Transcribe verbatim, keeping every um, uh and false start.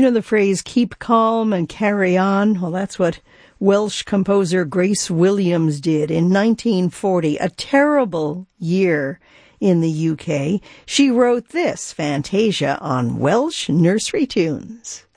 know the phrase, keep calm and carry on? Well, that's what Welsh composer Grace Williams did in nineteen forty, a terrible year in the U K. She wrote this, Fantasia, on Welsh nursery tunes.